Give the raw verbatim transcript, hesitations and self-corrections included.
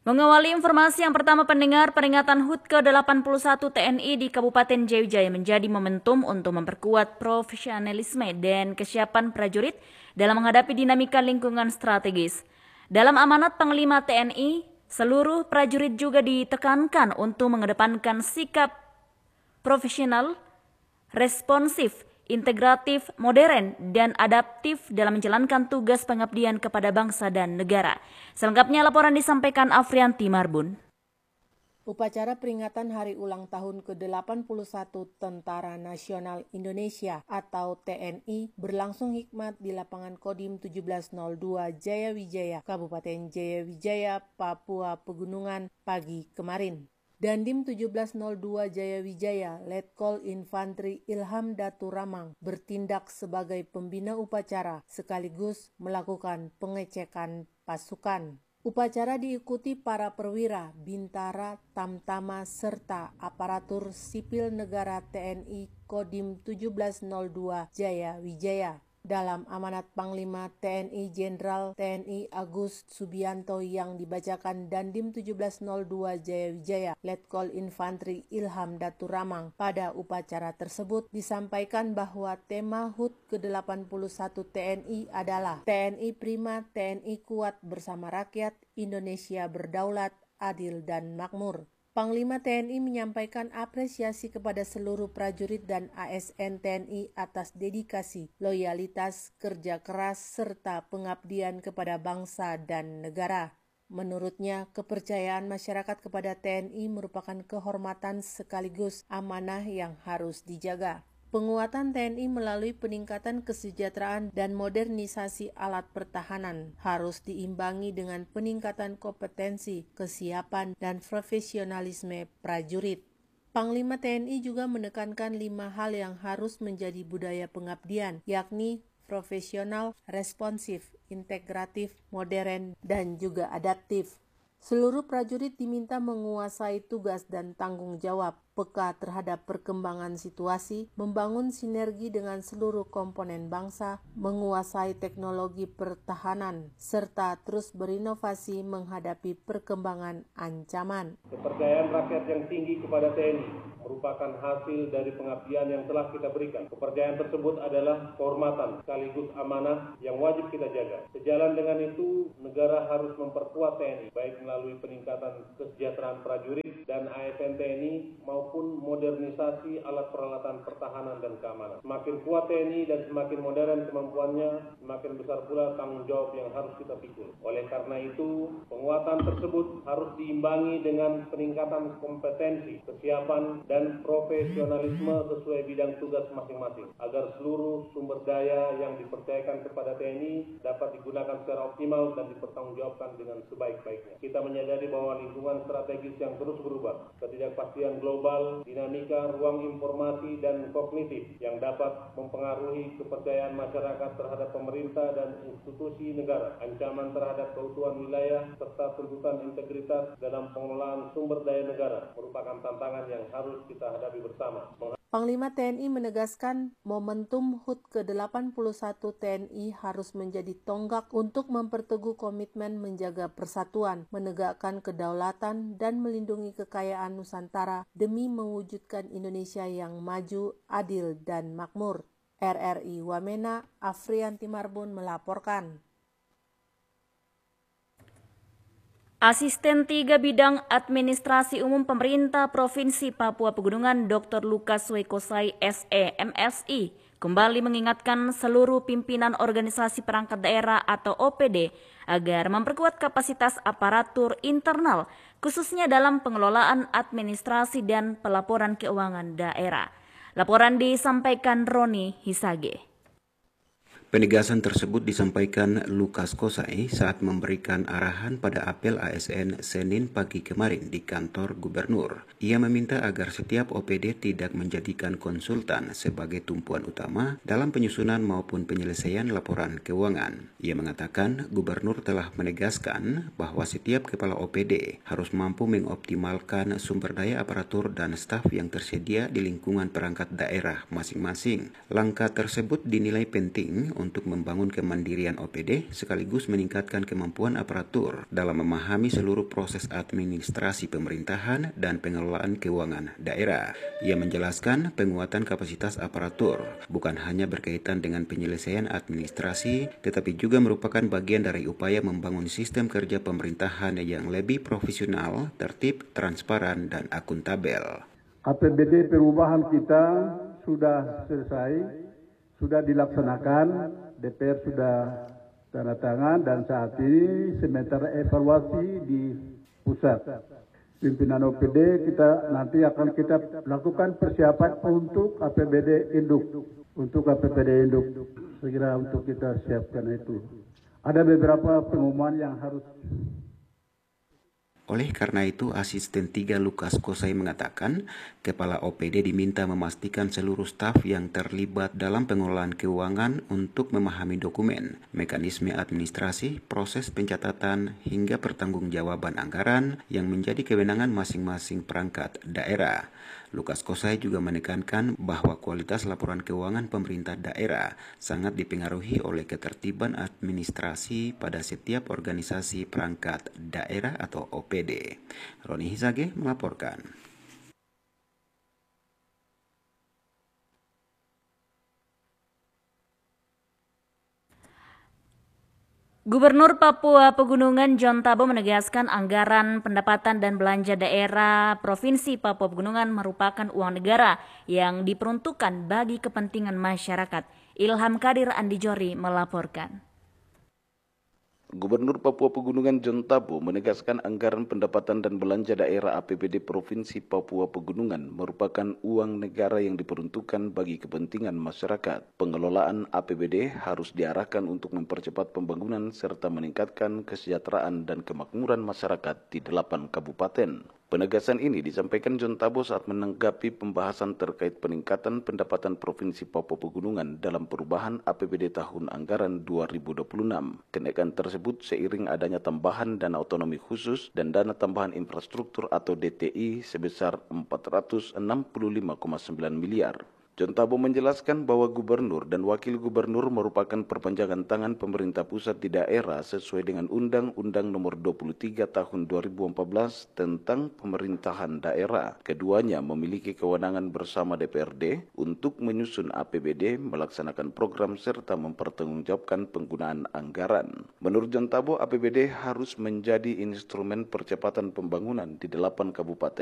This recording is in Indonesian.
Mengawali informasi yang pertama pendengar, peringatan H U T ke delapan puluh satu T N I di Kabupaten Jayawijaya menjadi momentum untuk memperkuat profesionalisme dan kesiapan prajurit dalam menghadapi dinamika lingkungan strategis. Dalam amanat Panglima T N I, seluruh prajurit juga ditekankan untuk mengedepankan sikap profesional, responsif, integratif, modern, dan adaptif dalam menjalankan tugas pengabdian kepada bangsa dan negara. Selengkapnya laporan disampaikan Afrianti Marbun. Upacara peringatan Hari Ulang Tahun ke delapan puluh satu Tentara Nasional Indonesia atau T N I berlangsung hikmat di lapangan Kodim tujuh belas nol dua Jayawijaya, Kabupaten Jayawijaya, Papua Pegunungan pagi kemarin. Dandim tujuh belas nol dua Jayawijaya, Letkol Infantri Ilham Datu Ramang bertindak sebagai pembina upacara sekaligus melakukan pengecekan pasukan. Upacara diikuti para perwira, bintara, tamtama, serta aparatur sipil negara T N I Kodim tujuh belas nol dua Jayawijaya. Dalam amanat Panglima T N I Jenderal T N I Agus Subianto yang dibacakan Dandim tujuh belas nol dua Jayawijaya, Letkol Infantri Ilham Datu Ramang, pada upacara tersebut disampaikan bahwa tema H U T ke delapan puluh satu T N I adalah T N I Prima, T N I Kuat bersama rakyat, Indonesia berdaulat, adil dan makmur. Panglima T N I menyampaikan apresiasi kepada seluruh prajurit dan A S N T N I atas dedikasi, loyalitas, kerja keras, serta pengabdian kepada bangsa dan negara. Menurutnya, kepercayaan masyarakat kepada T N I merupakan kehormatan sekaligus amanah yang harus dijaga. Penguatan T N I melalui peningkatan kesejahteraan dan modernisasi alat pertahanan harus diimbangi dengan peningkatan kompetensi, kesiapan, dan profesionalisme prajurit. Panglima T N I juga menekankan lima hal yang harus menjadi budaya pengabdian, yakni profesional, responsif, integratif, modern, dan juga adaptif. Seluruh prajurit diminta menguasai tugas dan tanggung jawab, peka terhadap perkembangan situasi, membangun sinergi dengan seluruh komponen bangsa, menguasai teknologi pertahanan, serta terus berinovasi menghadapi perkembangan ancaman. Kepercayaan rakyat yang tinggi kepada T N I merupakan hasil dari pengabdian yang telah kita berikan. Kepercayaan tersebut adalah kehormatan sekaligus amanah yang wajib kita jaga. Sejalan dengan itu, negara harus memperkuat T N I, baik melalui peningkatan kesejahteraan prajurit dan A S N T N I maupun modernisasi alat peralatan pertahanan dan keamanan. Semakin kuat T N I dan semakin modern kemampuannya, semakin besar pula tanggung jawab yang harus kita pikul. Oleh karena itu, penguatan tersebut harus diimbangi dengan peningkatan kompetensi, kesiapan, dan profesionalisme sesuai bidang tugas masing-masing, agar seluruh sumber daya yang dipercayakan kepada T N I dapat digunakan secara optimal dan dipertanggungjawabkan dengan sebaik-baiknya. Kita menyadari bahwa lingkungan strategis yang terus berubah, ketidakpastian global, dinamika ruang informasi dan kognitif yang dapat mempengaruhi kepercayaan masyarakat terhadap pemerintah dan institusi negara, ancaman terhadap keutuhan wilayah, serta tuntutan integritas dalam pengelolaan sumber daya negara merupakan tantangan yang harus kita hadapi bersama. Panglima T N I menegaskan momentum H U T ke delapan puluh satu T N I harus menjadi tonggak untuk memperteguh komitmen menjaga persatuan, menegakkan kedaulatan, dan melindungi kekayaan Nusantara demi mewujudkan Indonesia yang maju, adil, dan makmur. R R I Wamena, Afrianti Marbun melaporkan. Asisten tiga Bidang Administrasi Umum Pemerintah Provinsi Papua Pegunungan Doktor Lukas Wekosai S E M Si kembali mengingatkan seluruh pimpinan organisasi perangkat daerah atau O P D agar memperkuat kapasitas aparatur internal khususnya dalam pengelolaan administrasi dan pelaporan keuangan daerah. Laporan disampaikan Roni Hisage. Penegasan tersebut disampaikan Lukas Kosai saat memberikan arahan pada apel A S N Senin pagi kemarin di kantor gubernur. Ia meminta agar setiap O P D tidak menjadikan konsultan sebagai tumpuan utama dalam penyusunan maupun penyelesaian laporan keuangan. Ia mengatakan gubernur telah menegaskan bahwa setiap kepala O P D harus mampu mengoptimalkan sumber daya aparatur dan staf yang tersedia di lingkungan perangkat daerah masing-masing. Langkah tersebut dinilai penting untuk membangun kemandirian O P D sekaligus meningkatkan kemampuan aparatur dalam memahami seluruh proses administrasi pemerintahan dan pengelolaan keuangan daerah. Ia menjelaskan penguatan kapasitas aparatur bukan hanya berkaitan dengan penyelesaian administrasi, tetapi juga merupakan bagian dari upaya membangun sistem kerja pemerintahan yang lebih profesional, tertib, transparan, dan akuntabel. A P B D perubahan kita sudah selesai, sudah dilaksanakan, D P R sudah tanda tangan, dan saat ini sementara evaluasi di pusat. Pimpinan O P D kita nanti akan kita lakukan persiapan untuk A P B D induk, untuk A P B D induk. Segera untuk kita siapkan itu. Ada beberapa pengumuman yang harus. Oleh karena itu, Asisten tiga Lukas Kosai mengatakan, Kepala O P D diminta memastikan seluruh staf yang terlibat dalam pengelolaan keuangan untuk memahami dokumen, mekanisme administrasi, proses pencatatan, hingga pertanggungjawaban anggaran yang menjadi kewenangan masing-masing perangkat daerah. Lukas Kosai juga menekankan bahwa kualitas laporan keuangan pemerintah daerah sangat dipengaruhi oleh ketertiban administrasi pada setiap organisasi perangkat daerah atau O P D. Roni Hisage melaporkan. Gubernur Papua Pegunungan John Tabo menegaskan anggaran pendapatan dan belanja daerah Provinsi Papua Pegunungan merupakan uang negara yang diperuntukkan bagi kepentingan masyarakat. Ilham Kadir Andi Jori melaporkan. Gubernur Papua Pegunungan John Tabo menegaskan anggaran pendapatan dan belanja daerah A P B D Provinsi Papua Pegunungan merupakan uang negara yang diperuntukkan bagi kepentingan masyarakat. Pengelolaan A P B D harus diarahkan untuk mempercepat pembangunan serta meningkatkan kesejahteraan dan kemakmuran masyarakat di delapan kabupaten. Penegasan ini disampaikan John Tabo saat menanggapi pembahasan terkait peningkatan pendapatan Provinsi Papua Pegunungan dalam perubahan A P B D tahun anggaran dua ribu dua puluh enam. Kenaikan tersebut seiring adanya tambahan dana otonomi khusus dan dana tambahan infrastruktur atau D T I sebesar empat ratus enam puluh lima koma sembilan miliar. John Tabo menjelaskan bahwa gubernur dan wakil gubernur merupakan perpanjangan tangan pemerintah pusat di daerah sesuai dengan Undang-Undang Nomor dua puluh tiga Tahun dua ribu empat belas tentang pemerintahan daerah. Keduanya memiliki kewenangan bersama D P R D untuk menyusun A P B D, melaksanakan program serta mempertanggungjawabkan penggunaan anggaran. Menurut John Tabo, A P B D harus menjadi instrumen percepatan pembangunan di delapan kabupaten